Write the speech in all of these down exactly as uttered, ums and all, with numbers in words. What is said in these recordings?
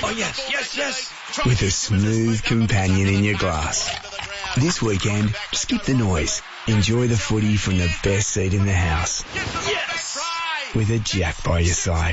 Oh, yes, yes, yes. With a smooth companion in your glass. This weekend, skip the noise. Enjoy the footy from the best seat in the house. Yes. With a Jack by your side.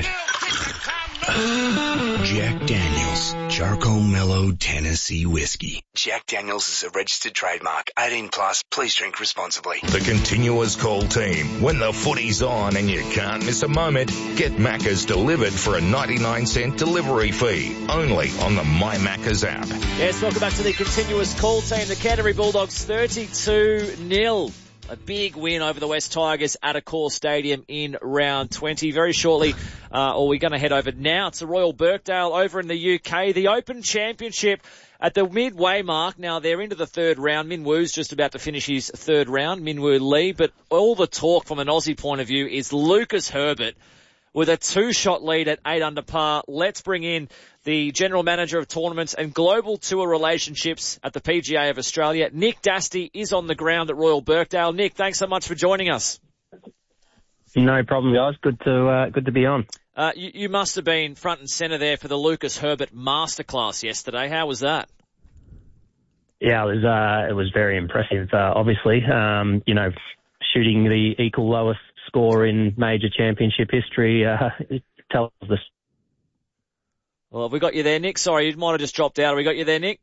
Jack Daniels, Charcoal Mellow Tennessee Whiskey. Jack Daniels is a registered trademark. eighteen plus, please drink responsibly. The Continuous Call team. When the footy's on and you can't miss a moment, get Macca's delivered for a ninety-nine cent delivery fee. Only on the My Macca's app. Yes, welcome back to the Continuous Call team. The Canterbury Bulldogs thirty-two nil. A big win over the West Tigers at Accor Stadium in round twenty. Very shortly, uh, or we're going to head over now to Royal Birkdale over in the U K. The Open Championship at the midway mark. Now they're into the third round. Min Woo's just about to finish his third round, Min Woo Lee. But all the talk from an Aussie point of view is Lucas Herbert with a two-shot lead at eight under par. Let's bring in the General Manager of Tournaments and Global Tour Relationships at the P G A of Australia. Nick Dasty is on the ground at Royal Birkdale. Nick, thanks so much for joining us. No problem, guys. Good to uh, good to be on. Uh, you, you must have been front and centre there for the Lucas Herbert Masterclass yesterday. How was that? Yeah, it was uh, it was very impressive. Uh, obviously, um, you know, shooting the equal lowest score in major championship history uh, it tells us. Well, have we got you there, Nick? Sorry, you might have just dropped out. Have we got you there, Nick?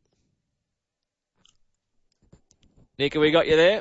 Nick, have we got you there?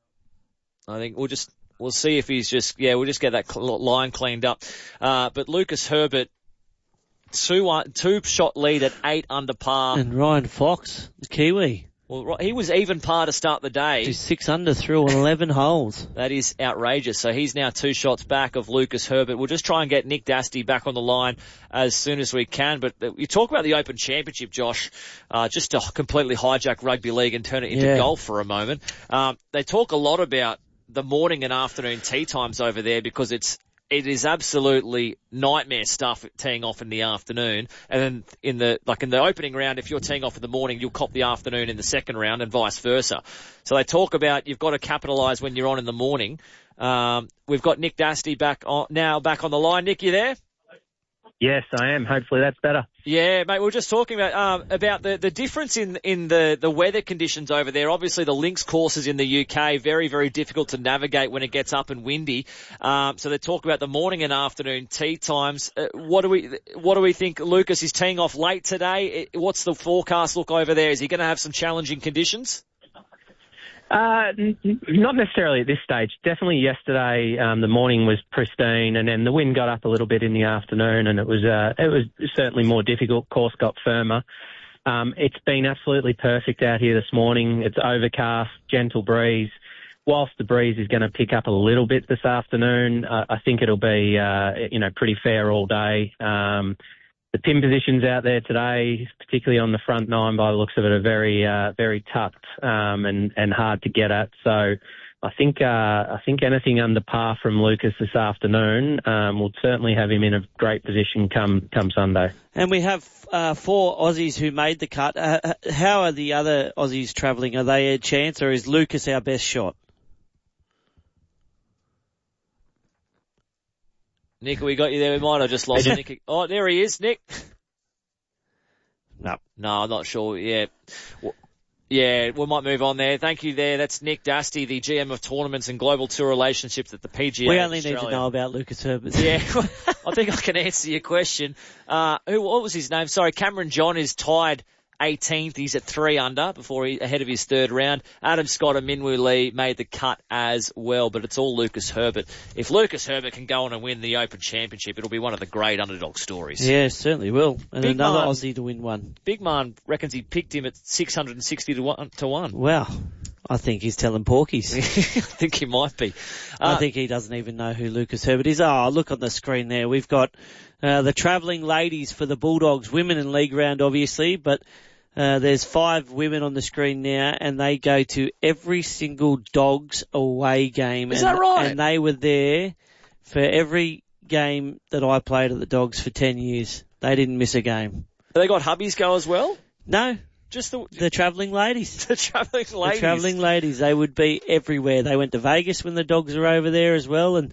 I think we'll just, we'll see if he's just, yeah, we'll just get that cl- line cleaned up. Uh, but Lucas Herbert, two, one, two shot lead at eight under par. And Ryan Fox, the Kiwi. Well, he was even par to start the day. He's six under through eleven holes. That is outrageous. So he's now two shots back of Lucas Herbert. We'll just try and get Nick Dasty back on the line as soon as we can. But you talk about the Open Championship, Josh, uh, just to completely hijack rugby league and turn it into yeah. golf for a moment. Um, they talk a lot about the morning and afternoon tee times over there because it's It is absolutely nightmare stuff teeing off in the afternoon. And then in the, like in the opening round, if you're teeing off in the morning, you'll cop the afternoon in the second round and vice versa. So they talk about you've got to capitalise when you're on in the morning. Um, we've got Nick Dasty back on, now back on the line. Nick, you there? Yes, I am. Hopefully that's better. Yeah, mate, we were just talking about um, about the, the difference in in the, the weather conditions over there. Obviously, the links courses in the U K, very, very difficult to navigate when it gets up and windy. Um, so they talk about the morning and afternoon tee times. Uh, what do we what do we think Lucas is teeing off late today? What's the forecast look over there? Is he going to have some challenging conditions? Uh, not necessarily at this stage. Definitely yesterday, um, the morning was pristine, and then the wind got up a little bit in the afternoon, and it was uh, it was certainly more difficult. Course got firmer. Um, it's been absolutely perfect out here this morning. It's overcast, gentle breeze. Whilst the breeze is going to pick up a little bit this afternoon, uh, I think it'll be uh, you know pretty fair all day. Um, The pin positions out there today, particularly on the front nine by the looks of it, are very, uh, very tucked, um, and, and hard to get at. So I think, uh, I think anything under par from Lucas this afternoon, um, will certainly have him in a great position come, come Sunday. And we have, uh, four Aussies who made the cut. Uh, how are the other Aussies travelling? Are they a chance, or is Lucas our best shot? Nick, we got you there. We might have just lost Nick. Oh, there he is, Nick. No. No, I'm not sure. Yeah. Yeah, we might move on there. Thank you there. That's Nick Dasty, the G M of Tournaments and Global Tour Relationships at the P G A We only Australia. need to know about Lucas Herbert. Yeah, I think I can answer your question. Uh, who, what was his name? Sorry, Cameron John is tied eighteenth. He's at three under before he, ahead of his third round. Adam Scott and Min Woo Lee made the cut as well, but it's all Lucas Herbert. If Lucas Herbert can go on and win the Open Championship, it'll be one of the great underdog stories. Yeah, certainly will. And Big another Man, Aussie to win one. Big Man reckons he picked him at six hundred sixty to one. To one. Wow. I think he's telling porkies. I think he might be. Uh, I think he doesn't even know who Lucas Herbert is. Oh, look on the screen there. We've got uh, the travelling ladies for the Bulldogs, women in league round, obviously, but Uh, there's five women on the screen now, and they go to every single Dogs away game. Is and, that right? And they were there for every game that I played at the Dogs for ten years. They didn't miss a game. They got hubbies go as well? No. Just the, the travelling ladies. The travelling ladies. The travelling ladies. They would be everywhere. They went to Vegas when the Dogs were over there as well, and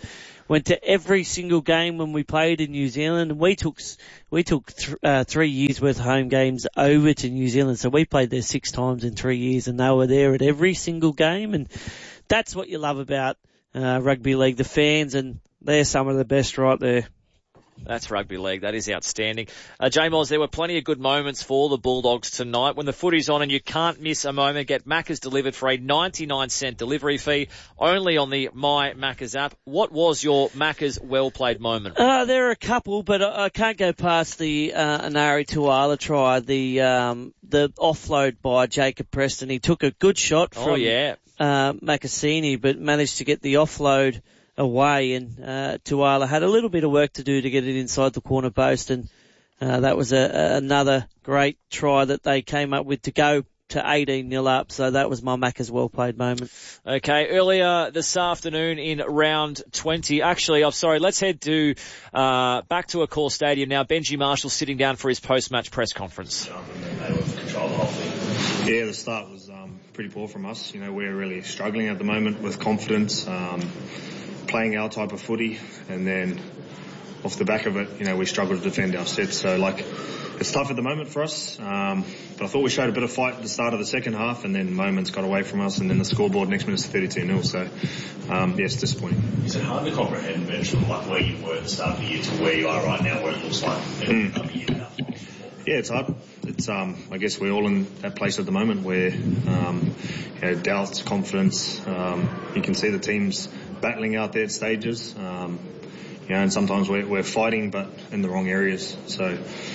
went to every single game when we played in New Zealand. We took we took th- uh, three years worth of home games over to New Zealand, so we played there six times in three years, and they were there at every single game. And that's what you love about uh, rugby league, the fans, and they're some of the best right there. That's rugby league. That is outstanding. Uh, J-Moz, there were plenty of good moments for the Bulldogs tonight. When the footy's on and you can't miss a moment, get Macca's delivered for a ninety-nine cent delivery fee only on the My Macca's app. What was your Macca's well-played moment? Uh, there are a couple, but I, I can't go past the uh, Anari Tuala try, the um, the offload by Jacob Preston. He took a good shot from oh, yeah. uh, Maccassini, but managed to get the offload away, and uh, Tuala had a little bit of work to do to get it inside the corner post, and uh, that was a, a, another great try that they came up with to go to eighteen nil up, so that was my Macca's well-played moment. Okay, earlier this afternoon in round twenty, actually, I'm sorry, let's head to, uh, back to Accor Stadium now. Benji Marshall sitting down for his post-match press conference. Yeah, the start was um, pretty poor from us. You know, we're really struggling at the moment with confidence, um, playing our type of footy, and then off the back of it, you know, we struggle to defend our sets. So, like, it's tough at the moment for us, um, but I thought we showed a bit of fight at the start of the second half, and then moments got away from us, and then the scoreboard next minute's thirty-two nil. So, um, yeah, it's disappointing. Is it hard to comprehend, Bench, from like where you were at the start of the year to where you are right now, where it looks like mm. another year now? Yeah, it's hard. It's, um, I guess we're all in that place at the moment where, um, you know, doubts, confidence, um, you can see the teams battling out there at stages, um, you know, and sometimes we're, we're fighting, but in the wrong areas. So,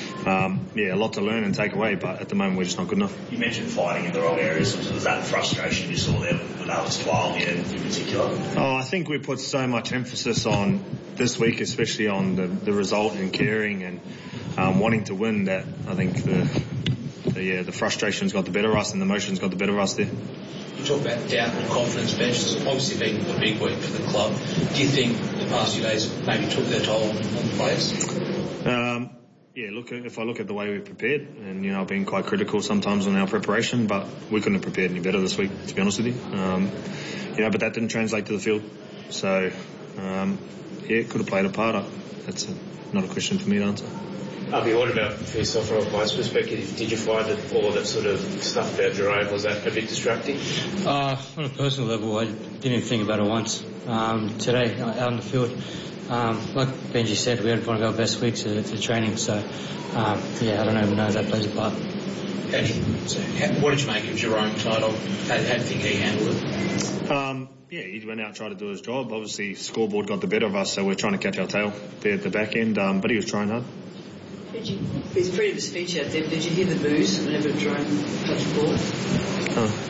um, yeah, a lot to learn and take away, but at the moment we're just not good enough. You mentioned fighting in the wrong areas. Was that frustration you saw there with Alex Twal in particular? Oh, I think we put so much emphasis on this week, especially on the, the result and caring and um, wanting to win, that I think the, the, yeah, the frustration's got the better of us and the emotion's got the better of us there. You talk about doubt and confidence, Bench. It's obviously been a big week for the club. Do you think the past few days maybe took their toll on, on the players? Um, yeah, look, if I look at the way we prepared, and, you know, I've been quite critical sometimes on our preparation, but we couldn't have prepared any better this week, to be honest with you. Um, you know, but that didn't translate to the field. So, um, yeah, it could have played a part. That's a, not a question for me to answer. Avi, what about for yourself from a player's perspective? Did you find that all that sort of stuff about Jerome, was that a bit distracting? Uh, on a personal level, I didn't even think about it once. Um, today, out on the field, um, like Benji said, we had one of our best weeks at, at training, so um, yeah, I don't even know if that plays a part. How did you, so how, what did you make of Jerome tonight? How, how do you think he handled it? Um, yeah, he went out and tried to do his job. Obviously, scoreboard got the better of us, so we're trying to catch our tail there at the back end, um, but he was trying hard. Did you, his freedom of speech out there, did you hear the boos whenever Jerome touched the ball? Oh.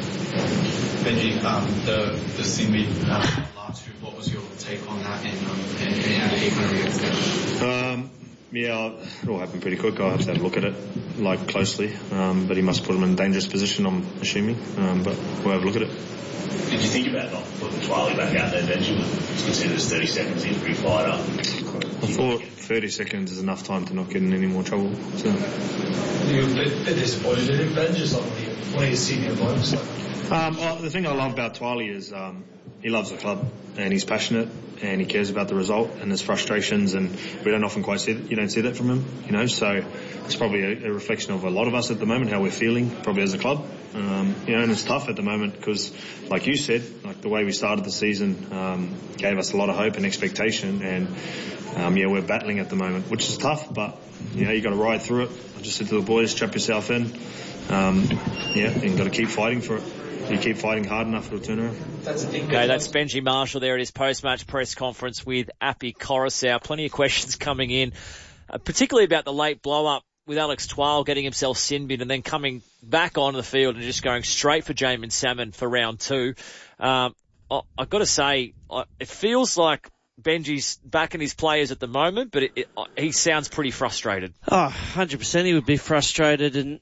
Benji, um, the, the Sydney uh, last group, what was your take on that, and, um, and, and how did he kind of react to that? Um, yeah, it all happened pretty quick. I have to have a look at it, like, closely, um, but he must put him in a dangerous position, I'm assuming, um, but we'll have a look at it. Did you think about not putting Twiley back out there, Benji? It's considered as thirty seconds, he's pretty fired up. I thought thirty seconds is enough time to not get in any more trouble. So. You're a bit, bit disappointed in him, Ben, just like one of your senior blokes. Um, well, the thing I love about Twiley is um, he loves the club and he's passionate and he cares about the result and his frustrations, and we don't often quite see that. You don't see that from him, you know. So it's probably a, a reflection of a lot of us at the moment, how we're feeling, probably as a club. Um, you know, and it's tough at the moment because, like you said, like the way we started the season um, gave us a lot of hope and expectation, and um, yeah, we're battling at the moment, which is tough, but you know, you got to ride through it. I just said to the boys, strap yourself in, um, yeah, and got to keep fighting for it. You keep fighting hard enough, it'll turn around. That's okay, that's Benji Marshall there at his post-match press conference with Appy Coruscant. Plenty of questions coming in, uh, particularly about the late blow-up with Alex Twal getting himself sin-binned and then coming back onto the field and just going straight for Jamin Salmon for round two. Um, I, I've got to say, I, it feels like Benji's backing his players at the moment, but it, it, he sounds pretty frustrated. Oh, one hundred percent he would be frustrated, and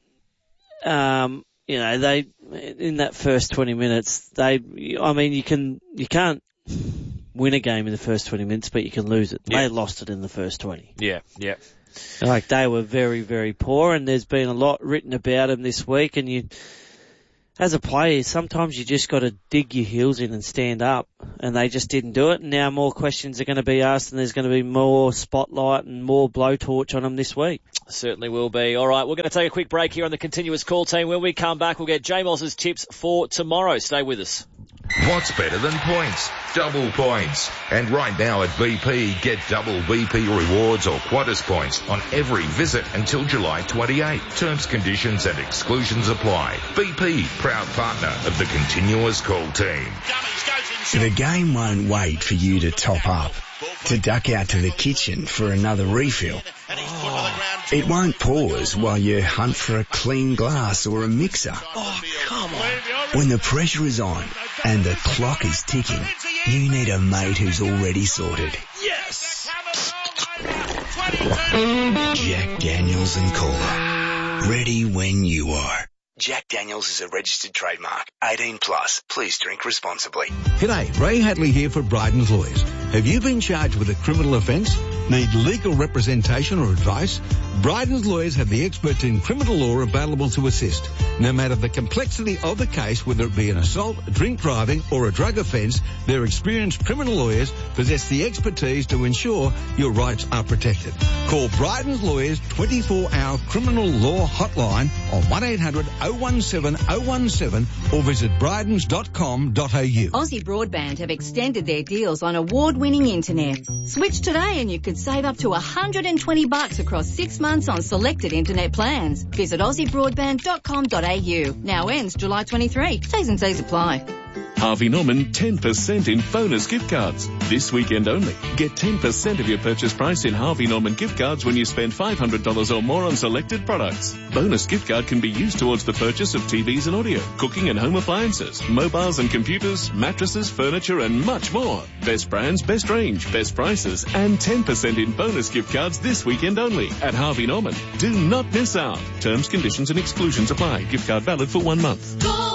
um, you know, they in that first twenty minutes, they, I mean, you can you can't win a game in the first twenty minutes, but you can lose it. Yeah. They lost it in the first twenty. Yeah, yeah. Like, they were very, very poor, and there's been a lot written about them this week, and you, as a player, sometimes you just got to dig your heels in and stand up, and they just didn't do it. And now more questions are going to be asked, and there's going to be more spotlight and more blowtorch on them this week. Certainly will be. All right, we're going to take a quick break here on the Continuous Call Team. When we come back, we'll get J Moss's tips for tomorrow. Stay with us. What's better than points? Double points. And right now at B P, get double B P rewards or Qantas points on every visit until July twenty-eighth. Terms, conditions and exclusions apply. B P, proud partner of the Continuous Call Team. The game won't wait for you to top up, to duck out to the kitchen for another refill. It won't pause while you hunt for a clean glass or a mixer. Oh, come on. When the pressure is on and the clock is ticking, you need a mate who's already sorted. Yes! Jack Daniels and Cola. Ready when you are. Jack Daniels is a registered trademark. eighteen plus. Please drink responsibly. G'day, Ray Hadley here for Bryden's Lawyers. Have you been charged with a criminal offence? Need legal representation or advice? Bryden's Lawyers have the experts in criminal law available to assist. No matter the complexity of the case, whether it be an assault, drink driving or a drug offence, their experienced criminal lawyers possess the expertise to ensure your rights are protected. Call Bryden's Lawyers twenty-four hour criminal law hotline on one eight hundred oh one seven oh one seven or visit brydens dot com dot a u. Aussie Broadband have extended their deals on award-winning internet. Switch today and you could save up to one hundred twenty bucks across six months on selected internet plans. Visit aussie broadband dot com dot a u. Now ends July twenty-third. T's and C's apply. Harvey Norman ten percent in bonus gift cards. This weekend only. Get ten percent of your purchase price in Harvey Norman gift cards when you spend five hundred dollars or more on selected products. Bonus gift card can be used towards the purchase of T Vs and audio, cooking and home appliances, mobiles and computers, mattresses, furniture and much more. Best brands, best range, best prices and ten percent in bonus gift cards this weekend only at Harvey Norman. Do not miss out. Terms, conditions and exclusions apply. Gift card valid for one month. Go!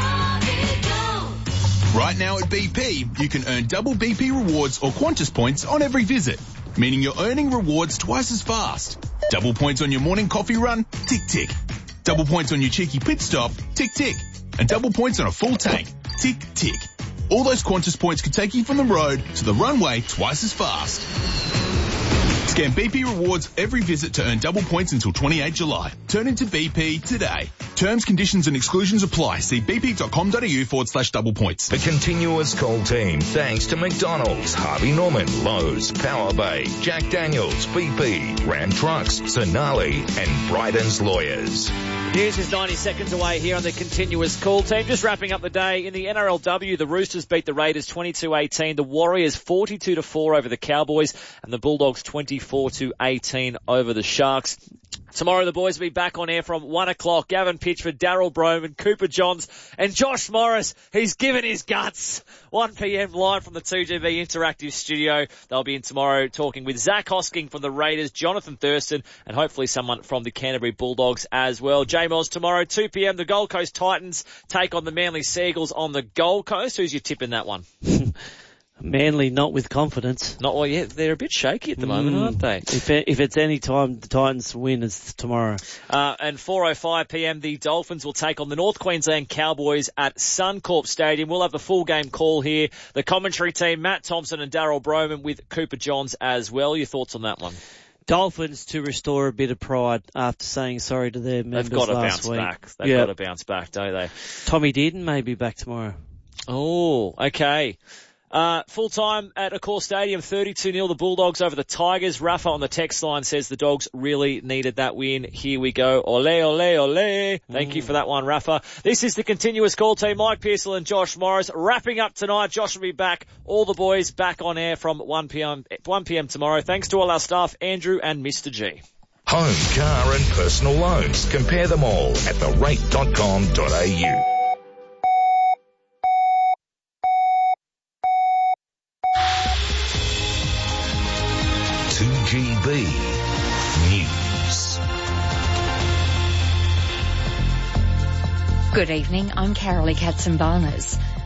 Right now at B P, you can earn double B P rewards or Qantas points on every visit, meaning you're earning rewards twice as fast. Double points on your morning coffee run, tick tick. Double points on your cheeky pit stop, tick tick. And double points on a full tank, tick tick. All those Qantas points can take you from the road to the runway twice as fast. Scan B P rewards every visit to earn double points until twenty-eighth July. Turn into B P today. Terms, conditions and exclusions apply. See bp.com.au forward slash double points. The Continuous Call Team, thanks to McDonald's, Harvey Norman, Lowe's, Power Bay, Jack Daniels, B P, Ram Trucks, Sonali and Bryden's Lawyers. News is ninety seconds away here on the Continuous Call Team. Just wrapping up the day in the N R L W, the Roosters beat the Raiders twenty-two eighteen, the Warriors forty-two to four over the Cowboys, and the Bulldogs twenty-four to eighteen over the Sharks. Tomorrow the boys will be back on air from one o'clock. Gavin Pitchford, Daryl Broman, Cooper Johns and Josh Morris. He's given his guts. one p.m. live from the two G B Interactive Studio. They'll be in tomorrow talking with Zach Hosking from the Raiders, Jonathan Thurston and hopefully someone from the Canterbury Bulldogs as well. J-Moz tomorrow, two p.m. The Gold Coast Titans take on the Manly Seagulls on the Gold Coast. Who's your tip in that one? Manly not with confidence. Not well yet. They're a bit shaky at the moment, Mm. aren't they? If it, if it's any time the Titans win, it's tomorrow. Uh, and four oh five p.m. the Dolphins will take on the North Queensland Cowboys at Suncorp Stadium. We'll have the full game call here. The commentary team, Matt Thompson and Daryl Broman with Cooper Johns as well. Your thoughts on that one? Dolphins to restore a bit of pride after saying sorry to their members They've got to last bounce week. back. They've Yep. got to bounce back, don't they? Tommy Dearden may be back tomorrow. Oh, okay. Uh, full time at Accor Stadium, thirty-two nil the Bulldogs over the Tigers. Rafa on the text line says the Dogs really needed that win. Here we go. Ole, ole, ole. Thank mm. you for that one, Rafa. This is the Continuous Call Team. Mike Pearsall and Josh Morris wrapping up tonight. Josh will be back. All the boys back on air from one p.m. one p.m. tomorrow. Thanks to all our staff, Andrew and Mister G. Home, car and personal loans. Compare them all at the rate dot com dot a u. two G B News. Good evening, I'm Carolee Katzenbarners.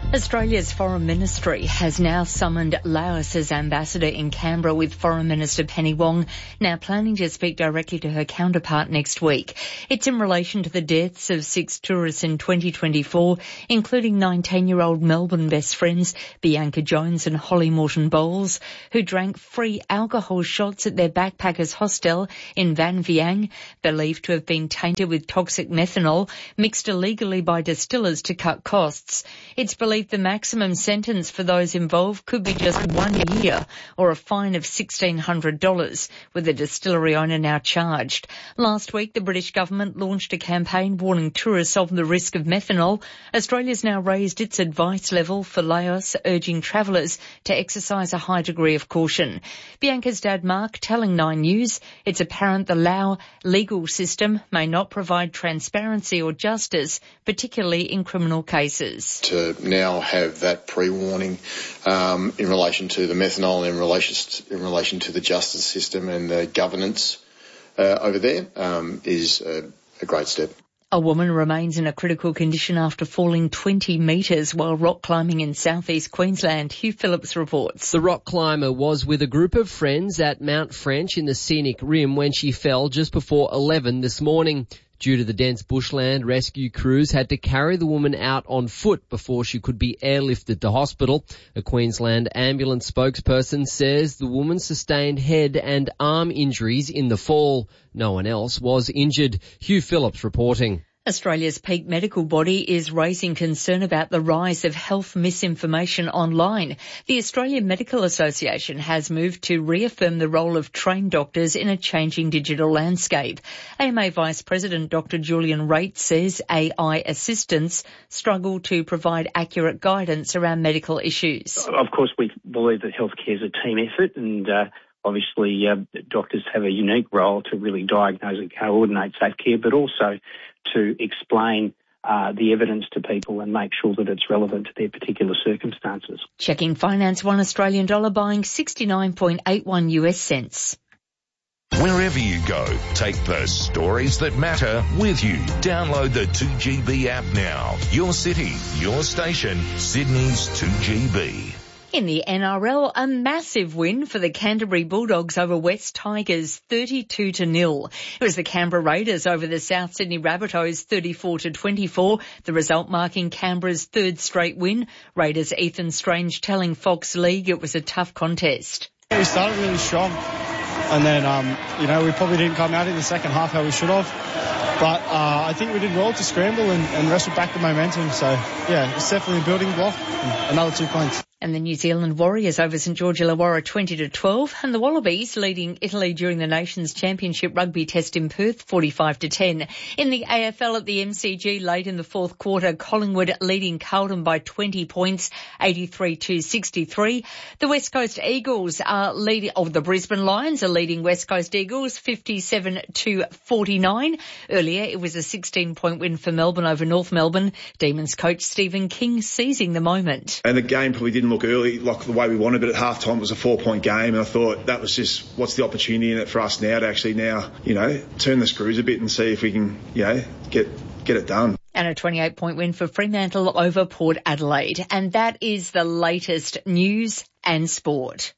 Australia's Foreign Ministry has now summoned Laos's ambassador in Canberra, with Foreign Minister Penny Wong now planning to speak directly to her counterpart next week. It's in relation to the deaths of six tourists in twenty twenty-four, including nineteen-year-old Melbourne best friends Bianca Jones and Holly Morton Bowles, who drank free alcohol shots at their backpackers hostel in Van Viang, believed to have been tainted with toxic methanol, mixed illegally by distillers to cut costs. It's believed the maximum sentence for those involved could be just one year or a fine of sixteen hundred dollars, with the distillery owner now charged. Last week, the British government launched a campaign warning tourists of the risk of methanol. Australia's now raised its advice level for Laos, urging travellers to exercise a high degree of caution. Bianca's dad, Mark, telling Nine News it's apparent the Lao legal system may not provide transparency or justice, particularly in criminal cases. To now have that pre-warning um, in relation to the methanol and in relation in relation to the justice system and the governance uh, over there um, is a, a great step. A woman remains in a critical condition after falling twenty metres while rock climbing in southeast Queensland. Hugh Phillips reports. The rock climber was with a group of friends at Mount French in the scenic rim when she fell just before eleven this morning. Due to the dense bushland, rescue crews had to carry the woman out on foot before she could be airlifted to hospital. A Queensland ambulance spokesperson says the woman sustained head and arm injuries in the fall. No one else was injured. Hugh Phillips reporting. Australia's peak medical body is raising concern about the rise of health misinformation online. The Australian Medical Association has moved to reaffirm the role of trained doctors in a changing digital landscape. A M A Vice President Doctor Julian Raitt says A I assistants struggle to provide accurate guidance around medical issues. Of course, we believe that healthcare is a team effort, and uh, obviously uh, doctors have a unique role to really diagnose and coordinate safe care, but also to explain uh, the evidence to people and make sure that it's relevant to their particular circumstances. Checking finance, one Australian dollar buying sixty-nine point eight one U S cents. Wherever you go, take the stories that matter with you. Download the two G B app now. Your city, your station, Sydney's two G B. In the N R L, a massive win for the Canterbury Bulldogs over West Tigers, thirty-two to nil. It was the Canberra Raiders over the South Sydney Rabbitohs, thirty-four to twenty-four, the result marking Canberra's third straight win. Raiders' Ethan Strange telling Fox League it was a tough contest. We started really strong, and then, um, you know, we probably didn't come out in the second half how we should have. But uh, I think we did well to scramble and, and wrestle back the momentum. So, yeah, it's definitely a building block. Another two points. And the New Zealand Warriors over St George Illawarra twenty to twelve, and the Wallabies leading Italy during the Nations Championship Rugby Test in Perth forty-five to ten. In the A F L at the M C G late in the fourth quarter, Collingwood leading Carlton by twenty points, eighty-three to sixty-three. The West Coast Eagles are leading, oh, the Brisbane Lions are leading West Coast Eagles fifty-seven to forty-nine. Earlier it was a sixteen point win for Melbourne over North Melbourne. Demons coach Stephen King seizing the moment. And the game probably didn't look early like the way we wanted, but at half time it was a four point game, and I thought that was just what's the opportunity in it for us now to actually now, you know, turn the screws a bit and see if we can, you know, get get it done. And a twenty-eight point win for Fremantle over Port Adelaide. And that is the latest news and sport.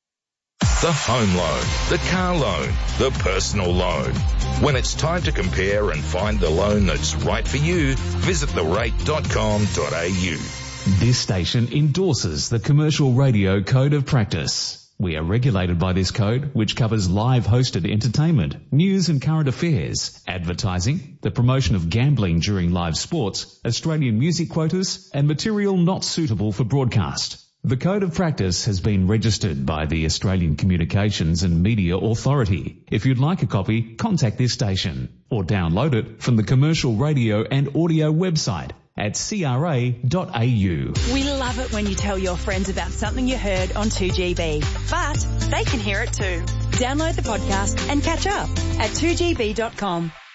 The home loan, the car loan, the personal loan. When it's time to compare and find the loan that's right for you, visit the rate dot com dot a u. This station endorses the Commercial Radio Code of Practice. We are regulated by this code, which covers live hosted entertainment, news and current affairs, advertising, the promotion of gambling during live sports, Australian music quotas, and material not suitable for broadcast. The Code of Practice has been registered by the Australian Communications and Media Authority. If you'd like a copy, contact this station or download it from the Commercial Radio and Audio website at c r a dot a u. We love it when you tell your friends about something you heard on two G B, but they can hear it too. Download the podcast and catch up at two g b dot com.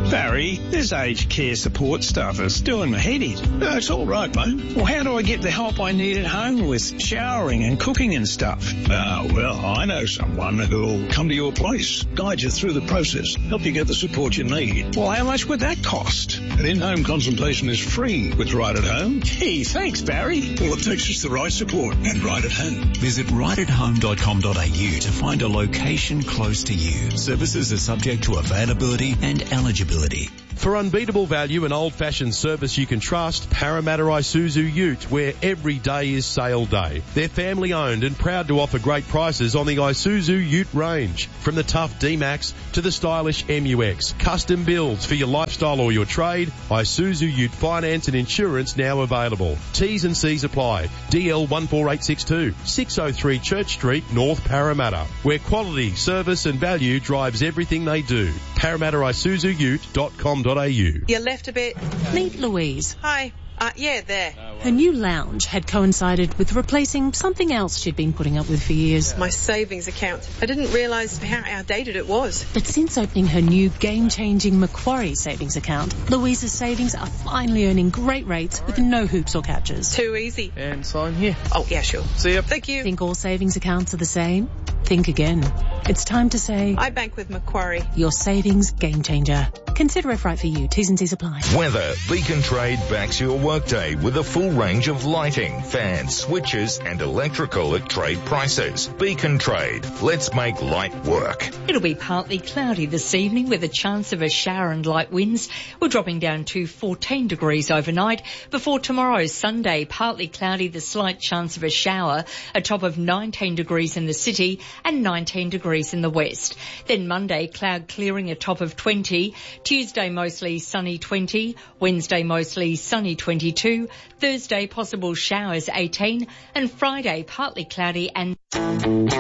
Barry, this aged care support stuff is doing my head in. No, it's all right, mate. Well, how do I get the help I need at home with showering and cooking and stuff? Ah, uh, well, I know someone who'll come to your place, guide you through the process, help you get the support you need. Well, how much would that cost? An in-home consultation is free with Right at Home. Gee, thanks, Barry. All it takes is the right support and Right at Home. Visit right at home dot com dot a u to find a location close to you. Services are subject to availability and eligibility. For unbeatable value and old-fashioned service you can trust, Parramatta Isuzu Ute, where every day is sale day. They're family-owned and proud to offer great prices on the Isuzu Ute range. From the tough D-Max to the stylish M U X. Custom builds for your lifestyle or your trade. Isuzu Ute finance and insurance now available. T's and C's apply. D L one four eight six two, six oh three Church Street, North Parramatta, where quality, service and value drives everything they do. Parramatta Isuzu Ute dot com dot a u. You left a bit. Meet Louise. Hi. Uh, yeah, there. Her new lounge had coincided with replacing something else she'd been putting up with for years. My savings account. I didn't realise how outdated it was. But since opening her new game-changing Macquarie savings account, Louise's savings are finally earning great rates with no hoops or catches. Too easy. And sign here. Oh, yeah, sure. See ya. Thank you. Think all savings accounts are the same? Think again. It's time to say... I bank with Macquarie. Your savings game changer. Consider if right for you. T's and C's apply. Weather. Beacon Trade backs your workday with a full range of lighting, fans, switches and electrical at trade prices. Beacon Trade. Let's make light work. It'll be partly cloudy this evening with a chance of a shower and light winds. We're dropping down to fourteen degrees overnight. Before tomorrow, Sunday, partly cloudy, the slight chance of a shower, a top of nineteen degrees in the city and nineteen degrees in the west. Then Monday, cloud clearing, a top of twenty. Tuesday, mostly sunny, twenty. Wednesday, mostly sunny, twenty-two. Thursday, possible showers, eighteen. And Friday, partly cloudy and...